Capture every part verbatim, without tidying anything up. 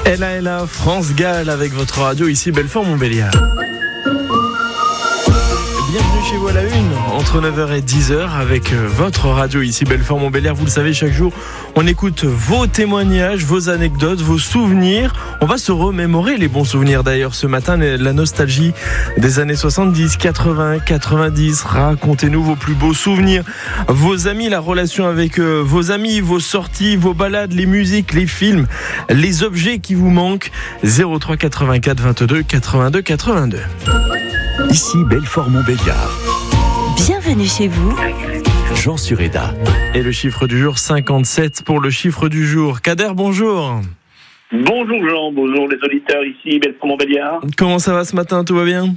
Ella Ella, France Gall avec votre radio ici Belfort-Montbéliard. Bienvenue chez vous à la une, entre neuf heures et dix heures avec votre radio ici Belfort-Montbéliard. Vous le savez, chaque jour, on écoute vos témoignages, vos anecdotes, vos souvenirs. On va se remémorer les bons souvenirs d'ailleurs ce matin, la nostalgie des années soixante-dix, quatre-vingts, quatre-vingt-dix. Racontez-nous vos plus beaux souvenirs, vos amis, la relation avec euh, vos amis, vos sorties, vos balades, les musiques, les films, les objets qui vous manquent. zéro trois quatre-vingt-quatre vingt-deux quatre-vingt-deux quatre-vingt-deux. Ici Belfort-Montbéliard. Bienvenue chez vous. Jean Sureda. Et le chiffre du jour, cinquante-sept pour le chiffre du jour. Kader, bonjour. Bonjour Jean, bonjour les auditeurs ici Belfort-Montbéliard. Comment ça va ce matin, tout va bien?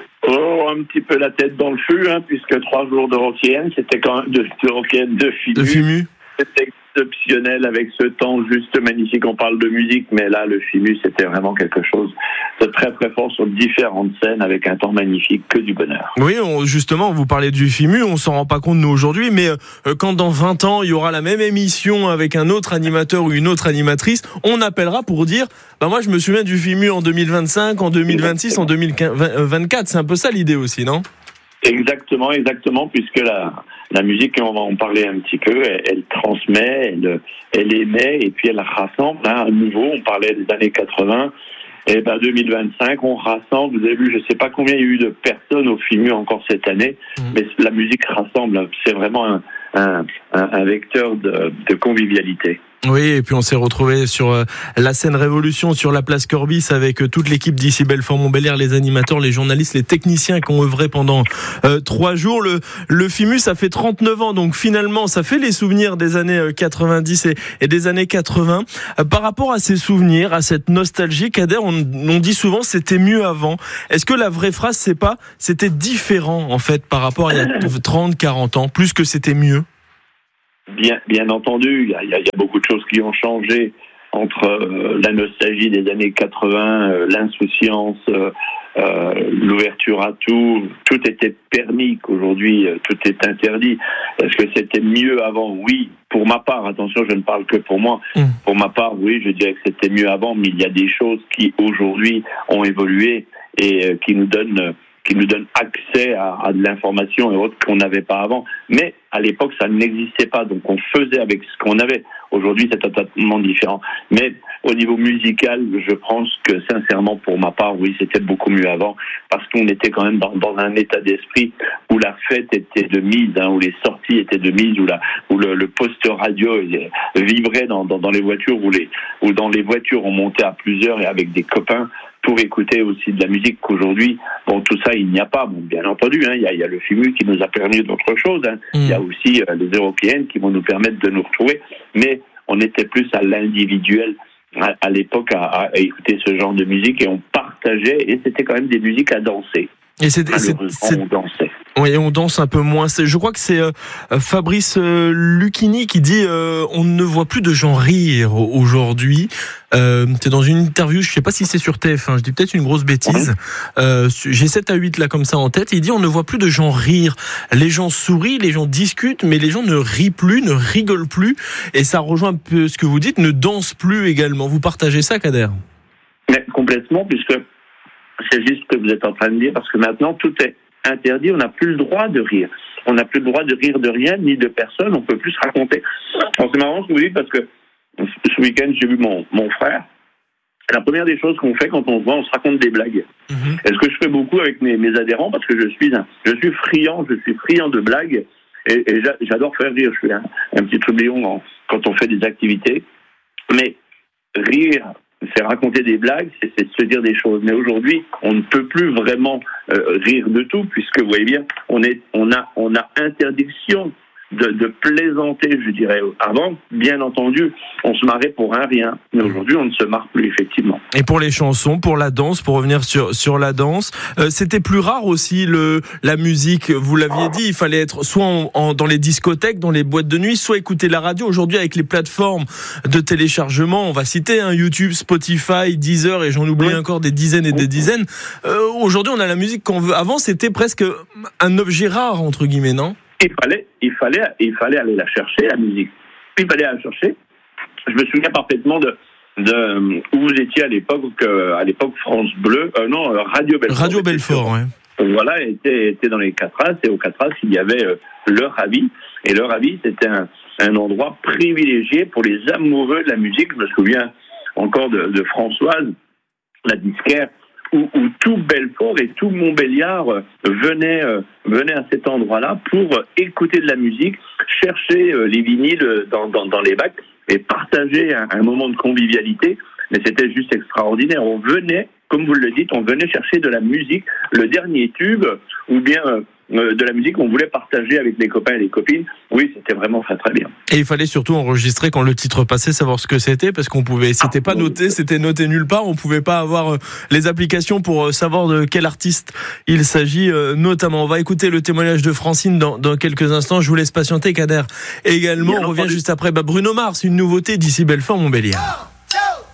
Oh, un petit peu la tête dans le feu, hein, puisque trois jours de rockienne, c'était quand même de, de rockienne, de Fimu. De Fimu. C'était exceptionnel avec ce temps juste magnifique. On parle de musique, mais là, le Fimu, c'était vraiment quelque chose de très très fort sur différentes scènes avec un temps magnifique, que du bonheur. Oui, on, justement, vous parlez du Fimu, on s'en rend pas compte nous aujourd'hui, mais euh, quand dans vingt ans, il y aura la même émission avec un autre animateur ou une autre animatrice, on appellera pour dire, bah moi je me souviens du Fimu en deux mille vingt-cinq, en deux mille vingt-six, en deux mille vingt-quatre. C'est un peu ça l'idée aussi, non ? Exactement, exactement, puisque la, la musique, on va en parler un petit peu, elle, elle transmet, elle, elle émet, et puis elle rassemble. Hein, à nouveau, on parlait des années quatre-vingts, et ben deux mille vingt-cinq, on rassemble. Vous avez vu, je ne sais pas combien il y a eu de personnes au Fimu encore cette année, mmh. mais la musique rassemble. C'est vraiment un, un, un, un vecteur de, de convivialité. Oui, et puis on s'est retrouvé sur euh, la scène Révolution, sur la place Corbis, avec euh, toute l'équipe d'ici Belfort-Montbéliard, les animateurs, les journalistes, les techniciens qui ont œuvré pendant euh, trois jours. Le, le Fimu, ça fait trente-neuf ans, donc finalement, ça fait les souvenirs des années euh, quatre-vingt-dix et, et des années quatre-vingts. Euh, par rapport à ces souvenirs, à cette nostalgie, Kader, on, on dit souvent c'était mieux avant. Est-ce que la vraie phrase, c'est pas c'était différent, en fait, par rapport à il y a trente, quarante ans, plus que c'était mieux? Bien, bien entendu, il y, a, il y a beaucoup de choses qui ont changé entre euh, la nostalgie des années quatre-vingts, euh, l'insouciance, euh, euh, l'ouverture à tout. Tout était permis, qu'aujourd'hui euh, tout est interdit. Est-ce que c'était mieux avant? Oui, pour ma part. Attention, je ne parle que pour moi. Mmh. Pour ma part, oui, je dirais que c'était mieux avant, mais il y a des choses qui aujourd'hui ont évolué et euh, qui nous donnent... Euh, qui nous donne accès à, à de l'information et autres qu'on n'avait pas avant. Mais à l'époque, ça n'existait pas, donc on faisait avec ce qu'on avait. Aujourd'hui, c'est totalement différent. Mais au niveau musical, je pense que sincèrement, pour ma part, oui, c'était beaucoup mieux avant, parce qu'on était quand même dans, dans un état d'esprit où la fête était de mise, hein, où les sorties étaient de mise, où, la, où le, le poste radio vibrait dans, dans, dans les voitures, où, les, où dans les voitures on montait à plusieurs et avec des copains pour écouter aussi de la musique. Qu'aujourd'hui, bon, tout ça, il n'y a pas. Bon, bien entendu, hein, il y a, il y a le Fimu qui nous a permis d'autres choses. Hein. Mmh. Il y a aussi euh, les Européennes qui vont nous permettre de nous retrouver. Mais on était plus à l'individuel à, à l'époque à, à écouter ce genre de musique et on partageait et c'était quand même des musiques à danser. Et c'est, c'est, c'est, on dansait. Oui, on danse un peu moins. C'est, je crois que c'est euh, Fabrice euh, Lucchini qui dit euh, on ne voit plus de gens rire aujourd'hui. Euh, c'est dans une interview, je sais pas si c'est sur T F un, je dis peut-être une grosse bêtise. Ouais. Euh, j'ai sept à huit là comme ça en tête. Et il dit on ne voit plus de gens rire. Les gens sourient, les gens discutent, mais les gens ne rient plus, ne rigolent plus. Et ça rejoint un peu ce que vous dites, ne dansent plus également. Vous partagez ça, Kader? Mais complètement, puisque c'est juste ce que vous êtes en train de dire, parce que maintenant tout est interdit, on n'a plus le droit de rire. On n'a plus le droit de rire de rien, ni de personne, on peut plus se raconter. Alors c'est marrant ce que vous dites, parce que ce week-end, j'ai vu mon, mon frère. La première des choses qu'on fait quand on se voit, on se raconte des blagues. Mm-hmm. Et ce que je fais beaucoup avec mes, mes adhérents, parce que je suis un, je suis friand, je suis friand de blagues, et, et j'adore faire rire. Je suis un, un petit trublion quand on fait des activités. Mais rire, c'est raconter des blagues, c'est, c'est se dire des choses. Mais aujourd'hui, on ne peut plus vraiment euh, rire de tout, puisque vous voyez bien, on est, on a, on a interdiction de, de plaisanter, je dirais. Avant, bien entendu, on se marrait pour un rien. Mais aujourd'hui, on ne se marre plus, effectivement. Et pour les chansons, pour la danse, pour revenir sur, sur la danse, euh, c'était plus rare aussi le, la musique. Vous l'aviez dit, il fallait être soit en, en, dans les discothèques, dans les boîtes de nuit, soit écouter la radio. Aujourd'hui, avec les plateformes de téléchargement, on va citer hein, YouTube, Spotify, Deezer, et j'en oublie oui. encore des dizaines et des dizaines. Euh, aujourd'hui, on a la musique qu'on veut. Avant, c'était presque un objet rare, entre guillemets, non ? Il fallait, il fallait, il fallait aller la chercher, la musique. Il fallait la chercher. Je me souviens parfaitement de, de où vous étiez à l'époque, euh, à l'époque France Bleu, euh, non Radio Belfort. Radio Belfort, ouais. Voilà, était, était dans les Catras, et aux Catras il y avait euh, le Ravi, et le Ravi c'était un, un endroit privilégié pour les amoureux de la musique. Je me souviens encore de, de Françoise, la disquaire, où, où tout Belfort et tout Montbéliard euh, venait euh, venait à cet endroit-là pour euh, écouter de la musique, chercher euh, les vinyles dans, dans, dans les bacs et partager un, un moment de convivialité. Mais c'était juste extraordinaire. On venait, comme vous le dites, on venait chercher de la musique, le dernier tube, ou bien euh, de la musique qu'on voulait partager avec les copains et les copines. Oui, c'était vraiment très très bien. Et il fallait surtout enregistrer quand le titre passait, savoir ce que c'était, parce qu'on pouvait, c'était pas noté, c'était noté nulle part. On pouvait pas avoir les applications pour savoir de quel artiste il s'agit, notamment. On va écouter le témoignage de Francine dans, dans quelques instants. Je vous laisse patienter, Kader. Et également, on revient juste après. Bah, Bruno Mars, une nouveauté d'ici Belfort Montbéliard.